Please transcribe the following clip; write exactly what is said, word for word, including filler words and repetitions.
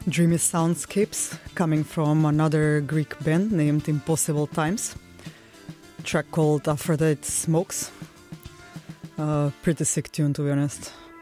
dreamy soundscapes coming from another Greek band named Impossible Times. A track called Aphrodite Smokes. Uh, pretty sick tune, to be honest.